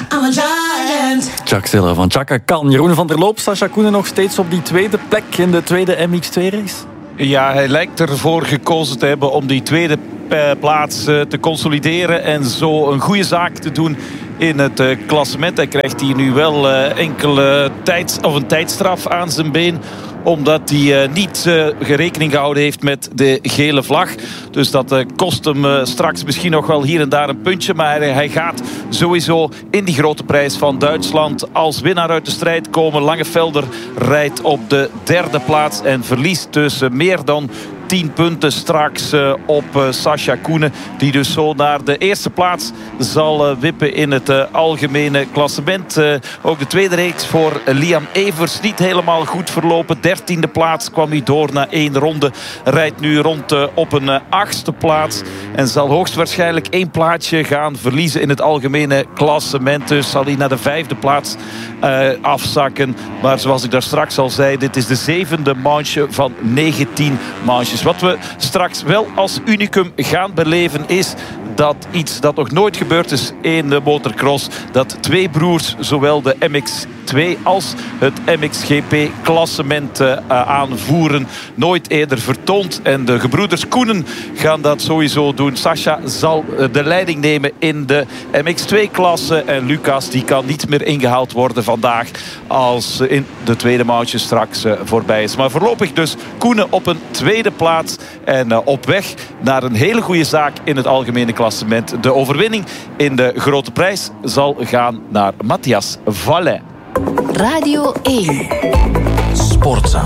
I'm a giant. Jacques Ziller van Chaka Khan. Jeroen van der Loop, Sascha Koenen nog steeds op die tweede plek in de tweede MX2-race? Ja, hij lijkt ervoor gekozen te hebben om die tweede plaats te consolideren en zo een goede zaak te doen in het klassement. Hij krijgt hier nu wel enkele een tijdstraf aan zijn been, omdat hij niet rekening gehouden heeft met de gele vlag. Dus dat kost hem straks misschien nog wel hier en daar een puntje. Maar hij gaat sowieso in die grote prijs van Duitsland als winnaar uit de strijd komen. Langevelder rijdt op de derde plaats en verliest dus meer dan 10 punten straks op Sascha Koenen. Die dus zo naar de eerste plaats zal wippen in het algemene klassement. Ook de tweede reeks voor Liam Evers niet helemaal goed verlopen. 13e plaats kwam hij door na 1 ronde. Rijdt nu rond op een 8e plaats. En zal hoogstwaarschijnlijk 1 plaatsje gaan verliezen in het algemene klassement. Dus zal hij naar de 5e plaats afzakken. Maar zoals ik daar straks al zei, dit is de 7e manche van 19 manches. Wat we straks wel als unicum gaan beleven is dat iets dat nog nooit gebeurd is in de motocross, dat 2 broers zowel de MX2 als het MXGP-klassement aanvoeren. Nooit eerder vertoond. En de gebroeders Koenen gaan dat sowieso doen. Sascha zal de leiding nemen in de MX2-klasse. En Lucas die kan niet meer ingehaald worden vandaag als in de tweede maandje straks voorbij is. Maar voorlopig dus Koenen op een tweede plaats. En op weg naar een hele goede zaak in het algemene klassement. De overwinning in de grote prijs zal gaan naar Matthias Vallet. Radio 1. Sportza.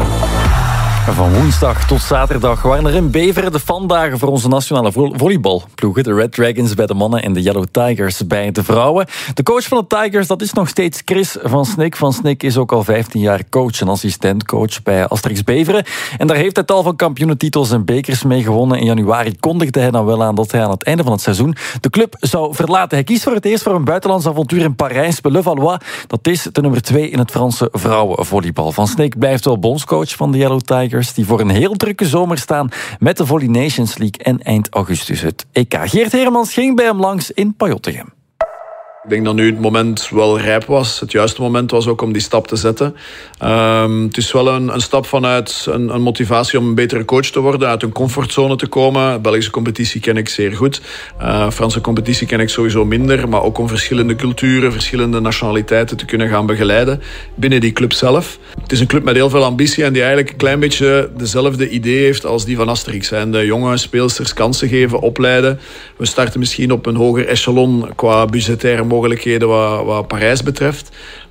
Van woensdag tot zaterdag waren er in Beveren de fandagen voor onze nationale volleybalploegen. De Red Dragons bij de mannen en de Yellow Tigers bij de vrouwen. De coach van de Tigers, dat is nog steeds Chris van Snik. Van Snik is ook al 15 jaar coach en assistentcoach bij Asterix Beveren. En daar heeft hij tal van kampioenentitels en bekers mee gewonnen. In januari kondigde hij dan wel aan dat hij aan het einde van het seizoen de club zou verlaten. Hij kiest voor het eerst voor een buitenlands avontuur in Parijs bij Le Valois. Dat is de nummer 2 in het Franse vrouwenvolleybal. Van Snik blijft wel bondscoach van de Yellow Tigers, die voor een heel drukke zomer staan met de Volley Nations League en eind augustus het EK. Geert Heremans ging bij hem langs in Pajottegem. Ik denk dat nu het moment wel rijp was. Het juiste moment was ook om die stap te zetten. Het is wel een stap vanuit een motivatie om een betere coach te worden, uit een comfortzone te komen. De Belgische competitie ken ik zeer goed. Franse competitie ken ik sowieso minder. Maar ook om verschillende culturen, verschillende nationaliteiten te kunnen gaan begeleiden binnen die club zelf. Het is een club met heel veel ambitie en die eigenlijk een klein beetje dezelfde idee heeft als die van Asterix. En de jonge speelsters kansen geven, opleiden. We starten misschien op een hoger echelon qua budgettaire mogelijkheden wat Parijs betreft.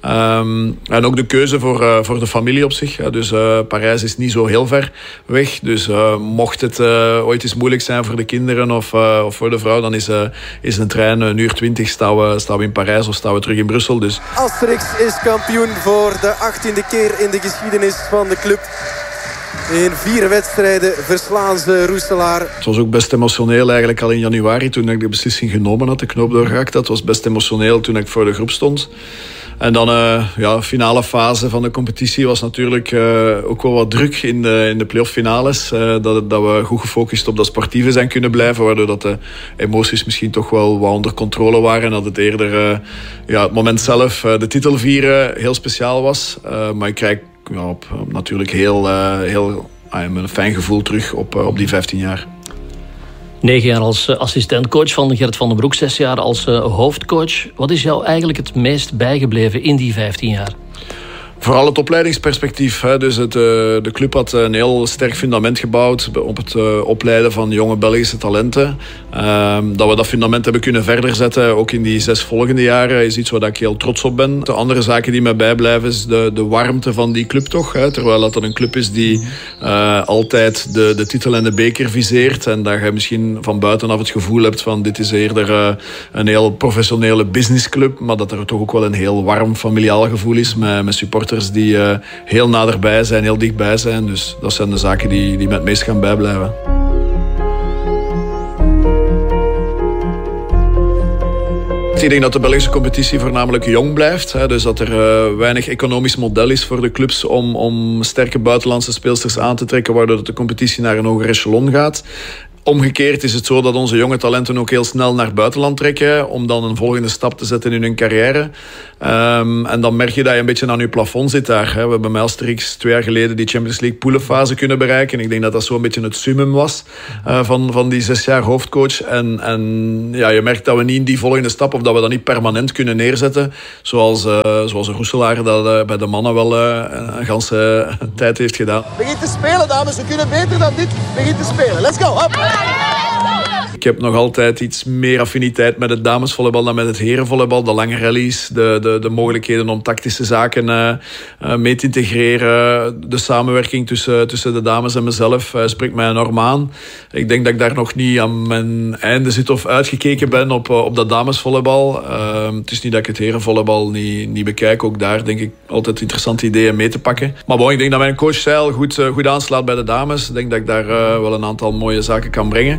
En ook de keuze voor de familie op zich. Dus Parijs is niet zo heel ver weg. Dus mocht het ooit eens moeilijk zijn voor de kinderen of voor de vrouw, dan is een trein een uur 20 staan we in Parijs of staan we terug in Brussel. Dus. Asterix is kampioen voor de 18e keer in de geschiedenis van de club. In 4 wedstrijden verslaan ze Roeselaar. Het was ook best emotioneel eigenlijk al in januari toen ik de beslissing genomen had, de knoop doorgehakt. Dat was best emotioneel toen ik voor de groep stond. En dan de finale fase van de competitie was natuurlijk ook wel wat druk in de playoff finales. Dat we goed gefocust op dat sportieve zijn kunnen blijven, waardoor dat de emoties misschien toch wel wat onder controle waren. En dat het eerder het moment zelf, de titel vieren, heel speciaal was. Maar ik krijg natuurlijk heel een fijn gevoel terug op die 15 jaar. 9 jaar als assistentcoach van Gert van den Broek, 6 jaar als hoofdcoach. Wat is jou eigenlijk het meest bijgebleven in die 15 jaar? Vooral het opleidingsperspectief. Dus de club had een heel sterk fundament gebouwd op het opleiden van jonge Belgische talenten. Dat we dat fundament hebben kunnen verder zetten, ook in die 6 volgende jaren, is iets waar ik heel trots op ben. De andere zaken die mij bijblijven is de warmte van die club toch. Terwijl dat een club is die altijd de titel en de beker viseert. En dat je misschien van buitenaf het gevoel hebt van dit is eerder een heel professionele businessclub. Maar dat er toch ook wel een heel warm familiaal gevoel is met supporters die heel naderbij zijn, heel dichtbij zijn. Dus dat zijn de zaken die me het meest gaan bijblijven. Ik denk dat de Belgische competitie voornamelijk jong blijft. Dus dat er weinig economisch model is voor de clubs om sterke buitenlandse speelsters aan te trekken, waardoor de competitie naar een hoger echelon gaat. Omgekeerd is het zo dat onze jonge talenten ook heel snel naar het buitenland trekken om dan een volgende stap te zetten in hun carrière. En dan merk je dat je een beetje aan je plafond zit daar. We hebben met Asterix 2 jaar geleden die Champions League poelenfase kunnen bereiken. Ik denk dat dat zo'n beetje het summum was van die 6 jaar hoofdcoach. En ja, je merkt dat we niet in die volgende stap, of dat we dat niet permanent kunnen neerzetten. Zoals Roeselaar dat bij de mannen wel een ganse tijd heeft gedaan. Begin te spelen, dames. We kunnen beter dan dit. Begin te spelen. Let's go. Up. Ik heb nog altijd iets meer affiniteit met het damesvolleybal dan met het herenvolleybal. De lange rallies, de mogelijkheden om tactische zaken mee te integreren. De samenwerking tussen de dames en mezelf spreekt mij enorm aan. Ik denk dat ik daar nog niet aan mijn einde zit of uitgekeken ben op dat damesvolleybal. Het is niet dat ik het herenvolleybal niet bekijk. Ook daar denk ik altijd interessante ideeën mee te pakken. Maar bon, ik denk dat mijn coachstijl goed aanslaat bij de dames. Ik denk dat ik daar wel een aantal mooie zaken kan brengen.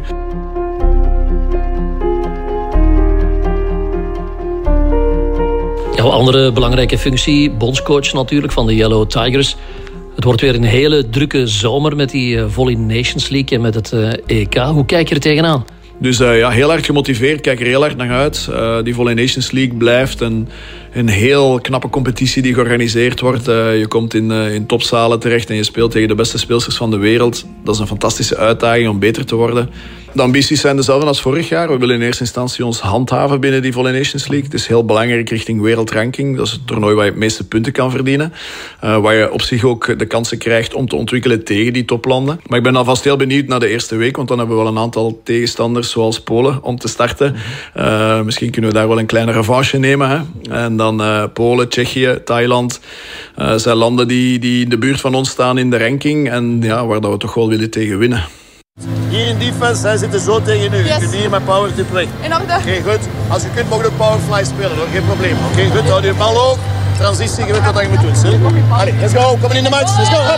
Jouw andere belangrijke functie, bondscoach natuurlijk van de Yellow Tigers. Het wordt weer een hele drukke zomer met die Volley Nations League en met het EK. Hoe kijk je er tegenaan? Dus heel hard gemotiveerd, kijk er heel hard naar uit. Die Volley Nations League blijft een heel knappe competitie die georganiseerd wordt. Je komt in topzalen terecht en je speelt tegen de beste speelsters van de wereld. Dat is een fantastische uitdaging om beter te worden. De ambities zijn dezelfde als vorig jaar. We willen in eerste instantie ons handhaven binnen die Volley Nations League. Het is heel belangrijk richting wereldranking. Dat is het toernooi waar je het meeste punten kan verdienen. Waar je op zich ook de kansen krijgt om te ontwikkelen tegen die toplanden. Maar ik ben alvast heel benieuwd naar de eerste week, want dan hebben we wel een aantal tegenstanders zoals Polen om te starten. Misschien kunnen we daar wel een kleine revanche nemen. Hè? En dan Polen, Tsjechië, Thailand. Zijn landen die in de buurt van ons staan in de ranking en ja, waar dat we toch wel willen tegen winnen. Hier in defense, zij zitten zo tegen u. Yes. Je kunt hier met power tip weg. In orde. Oké, goed. Als je kunt, mogen we powerfly spelen hoor. Geen probleem. Oké, goed. Houd je bal hoog. Transitie, je weet wat je moet doen. Sil. Allee, let's go. Kom in de match. Let's go. Up.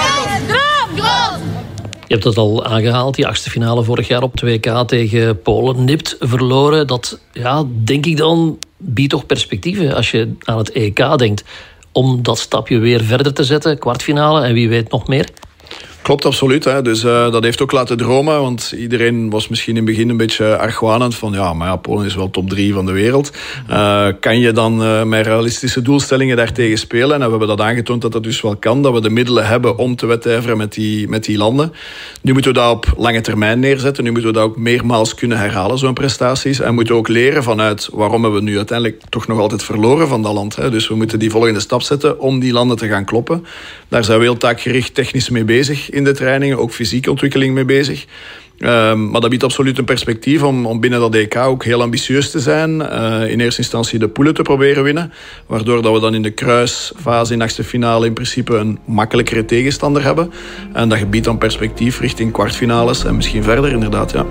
Je hebt het al aangehaald, die 8e finale vorig jaar op 2K tegen Polen. Nipt verloren. Dat, ja, denk ik dan, biedt toch perspectieven als je aan het EK denkt. Om dat stapje weer verder te zetten, kwartfinale en wie weet nog meer. Klopt, absoluut. Hè. Dus dat heeft ook laten dromen. Want iedereen was misschien in het begin een beetje argwanend van ja, Polen is wel top 3 van de wereld. Kan je dan met realistische doelstellingen daartegen spelen? En we hebben dat aangetoond dat dat dus wel kan. Dat we de middelen hebben om te wedijveren met die landen. Nu moeten we dat op lange termijn neerzetten. Nu moeten we dat ook meermaals kunnen herhalen, zo'n prestaties. En moeten we ook leren vanuit waarom hebben we nu uiteindelijk toch nog altijd verloren van dat land. Hè. Dus we moeten die volgende stap zetten om die landen te gaan kloppen. Daar zijn we heel taakgericht technisch mee bezig in de trainingen, ook fysieke ontwikkeling mee bezig. Maar dat biedt absoluut een perspectief om binnen dat EK ook heel ambitieus te zijn. In eerste instantie de poelen te proberen winnen. Waardoor dat we dan in de kruisfase in 8e finale in principe een makkelijkere tegenstander hebben. En dat biedt dan perspectief richting kwartfinales en misschien verder inderdaad. Ja.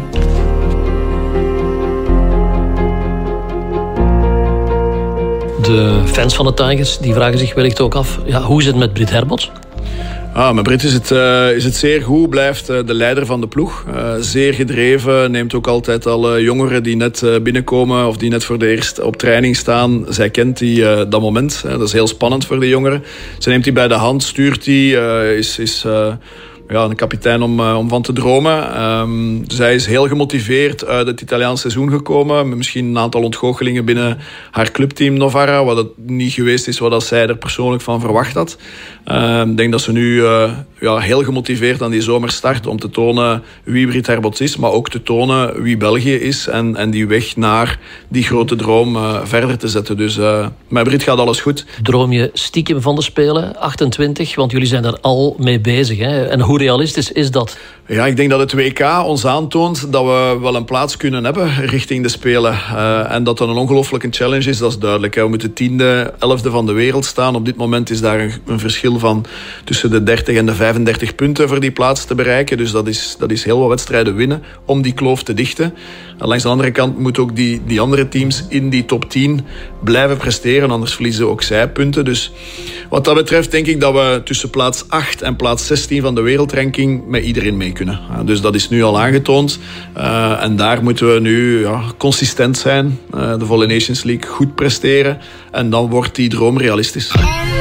De fans van de Tigers die vragen zich wellicht ook af, ja, hoe is het met Britt Herbots? Met Britt is het zeer goed. Blijft de leider van de ploeg. Zeer gedreven. Neemt ook altijd al jongeren die net binnenkomen of die net voor de eerst op training staan. Zij kent dat moment. Dat is heel spannend voor de jongeren. Ze neemt die bij de hand, stuurt die. Is een kapitein om van te dromen. Zij is heel gemotiveerd uit het Italiaans seizoen gekomen. Met misschien een aantal ontgoochelingen binnen haar clubteam Novara. Wat het niet geweest is wat zij er persoonlijk van verwacht had. Ik denk dat ze nu heel gemotiveerd aan die zomer start om te tonen wie Britt Herbots is. Maar ook te tonen wie België is. En die weg naar die grote droom verder te zetten. Dus met Britt gaat alles goed. Droom je stiekem van de Spelen, 28? Want jullie zijn daar al mee bezig. Hè? En hoe realistisch is dat? Ja, ik denk dat het WK ons aantoont dat we wel een plaats kunnen hebben richting de Spelen. En dat dat een ongelooflijke challenge is, dat is duidelijk. We moeten 10e, 11e van de wereld staan. Op dit moment is daar een verschil van tussen de 30 en de 35 punten voor die plaats te bereiken. Dus dat is heel wat wedstrijden winnen om die kloof te dichten. En langs de andere kant moeten ook die andere teams in die top 10 blijven presteren. Anders verliezen ook zij punten. Dus wat dat betreft denk ik dat we tussen plaats 8 en plaats 16 van de wereldranking met iedereen mee kunnen. Dus dat is nu al aangetoond. En daar moeten we nu consistent zijn. De Volley Nations League goed presteren. En dan wordt die droom realistisch.